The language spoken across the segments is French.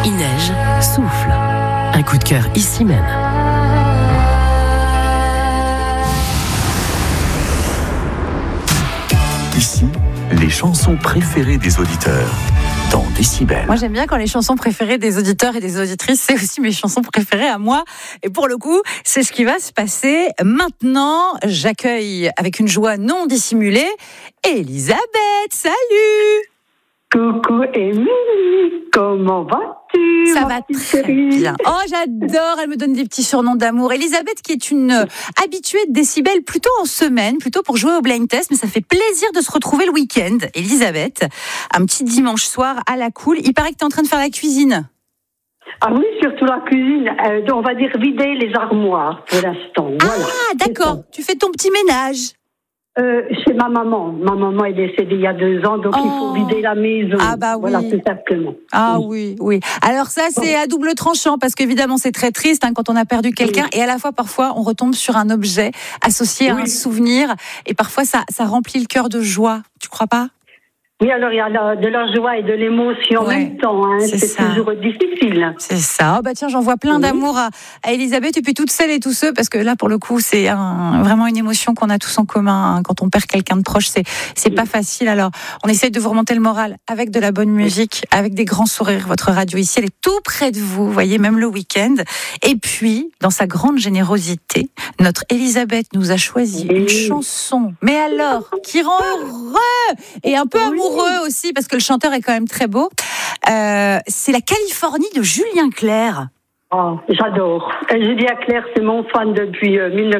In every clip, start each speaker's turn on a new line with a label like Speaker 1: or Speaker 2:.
Speaker 1: Il neige, souffle. Un coup de cœur ici même.
Speaker 2: Ici, les chansons préférées des auditeurs. Dans Décibel.
Speaker 3: Moi, j'aime bien quand les chansons préférées des auditeurs et des auditrices, c'est aussi mes chansons préférées à moi. Et pour le coup, c'est ce qui va se passer maintenant. J'accueille avec une joie non dissimulée Elisabeth. Salut!
Speaker 4: Coucou Émilie, comment vas-tu?
Speaker 3: Ça va très bien. Oh, j'adore, elle me donne des petits surnoms d'amour. Elisabeth qui est une habituée de Décibel plutôt en semaine, plutôt pour jouer au blind test, mais ça fait plaisir de se retrouver le week-end. Elisabeth, un petit dimanche soir à la cool. Il paraît que tu es en train de faire la cuisine.
Speaker 4: Ah oui, surtout la cuisine. On va dire vider les armoires pour l'instant. Voilà.
Speaker 3: Ah, d'accord. Tu fais ton petit ménage.
Speaker 4: Chez ma maman. Ma maman est décédée il y a 2 ans, donc il faut vider la maison.
Speaker 3: Ah bah oui.
Speaker 4: Voilà, tout simplement.
Speaker 3: Ah oui. Alors ça, c'est à double tranchant, parce qu'évidemment, c'est très triste quand on a perdu quelqu'un, et à la fois, parfois, on retombe sur un objet associé à un souvenir, et parfois, ça remplit le cœur de joie. Tu crois pas ?
Speaker 4: Oui, alors il y a de la joie et de l'émotion en même temps. C'est toujours difficile.
Speaker 3: C'est ça. Oh bah tiens, j'envoie plein d'amour à Elisabeth et puis toutes celles et tous ceux, parce que là, pour le coup, c'est vraiment une émotion qu'on a tous en commun quand on perd quelqu'un de proche. C'est pas facile. Alors, on essaye de vous remonter le moral avec de la bonne musique, avec des grands sourires. Votre radio ici, elle est tout près de vous. Vous voyez, même le week-end. Et puis, dans sa grande générosité, notre Elisabeth nous a choisi une chanson. Mais alors, qui rend heureux et un peu amoureux aussi, parce que le chanteur est quand même très beau. C'est la Californie de Julien Clerc.
Speaker 4: Oh, j'adore. Julien Clerc, c'est mon fan depuis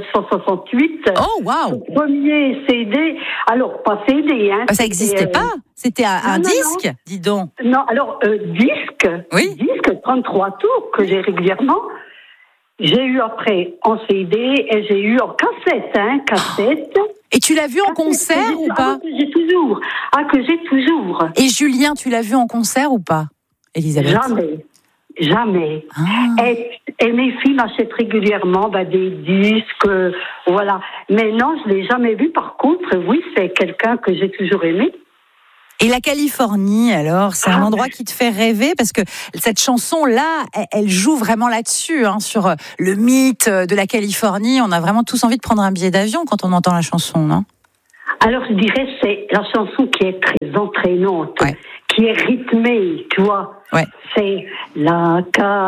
Speaker 4: 1968.
Speaker 3: Oh, waouh!
Speaker 4: Premier CD. Alors, pas CD,
Speaker 3: ça n'existait pas. C'était un disque, non. Dis donc.
Speaker 4: Non, alors, disque.
Speaker 3: Oui.
Speaker 4: Disque, 33 tours que j'ai régulièrement. J'ai eu après en CD et j'ai eu en cassette, cassette.
Speaker 3: Et tu l'as vu en concert ou pas?
Speaker 4: Que j'ai toujours.
Speaker 3: Et Julien, tu l'as vu en concert ou pas, Elisabeth?
Speaker 4: Jamais. Et mes filles m'achètent régulièrement des disques, voilà. Mais non, je l'ai jamais vu. Par contre, oui, c'est quelqu'un que j'ai toujours aimé.
Speaker 3: Et la Californie, alors, c'est un endroit qui te fait rêver, parce que cette chanson-là, elle joue vraiment là-dessus, sur le mythe de la Californie. On a vraiment tous envie de prendre un billet d'avion quand on entend la chanson, non?
Speaker 4: Alors, je dirais, c'est la chanson qui est très entraînante, qui est rythmée, tu vois.
Speaker 3: Ouais.
Speaker 4: C'est la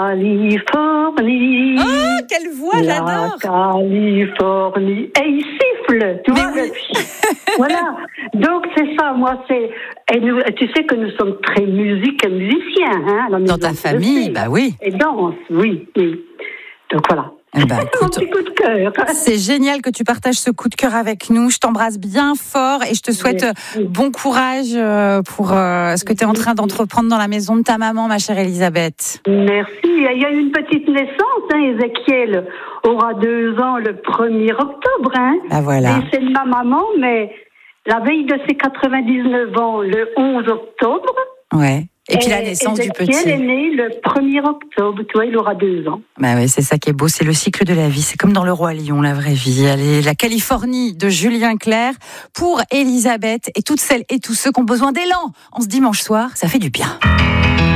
Speaker 4: Californie.
Speaker 3: Oh, quelle voix, j'adore!
Speaker 4: La Californie. Et il siffle, tu vois. Voilà. Donc, c'est ça, moi, et tu sais que nous sommes très musiciens, à la maison.
Speaker 3: Dans ta famille, bah oui.
Speaker 4: Et danse, oui. Donc, voilà.
Speaker 3: Écoute,
Speaker 4: mon petit coup de cœur.
Speaker 3: C'est génial que tu partages ce coup de cœur avec nous. Je t'embrasse bien fort et je te souhaite bon courage pour ce que tu es en train d'entreprendre dans la maison de ta maman, ma chère Elisabeth.
Speaker 4: Merci. Il y a eu une petite naissance. Ézéchiel aura 2 ans le 1er octobre.
Speaker 3: Ah, voilà.
Speaker 4: Et c'est de ma maman, mais la veille de ses 99 ans, le 11 octobre.
Speaker 3: Ouais. Et puis la naissance du petit.
Speaker 4: Elle est née le 1er octobre, tu vois, il aura 2 ans.
Speaker 3: Bah ouais, c'est ça qui est beau, c'est le cycle de la vie. C'est comme dans Le Roi Lion, la vraie vie. Allez, la Californie de Julien Clerc pour Elisabeth et toutes celles et tous ceux qui ont besoin d'élan en ce dimanche soir, ça fait du bien.